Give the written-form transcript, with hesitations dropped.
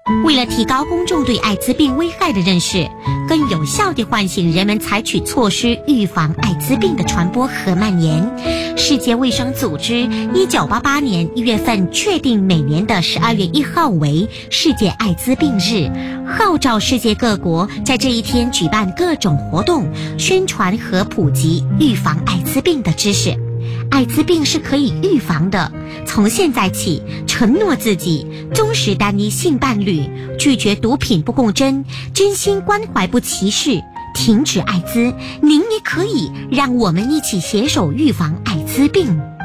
为了提高公众对艾滋病危害的认识，更有效地唤醒人们采取措施预防艾滋病的传播和蔓延，世界卫生组织1988年1月份确定每年的12月1号为世界艾滋病日，号召世界各国在这一天举办各种活动，宣传和普及预防艾滋病的知识。艾滋病是可以预防的，从现在起承诺自己忠实单一性伴侣，拒绝毒品不共针，真心关怀不歧视，停止艾滋，您也可以，让我们一起携手预防艾滋病。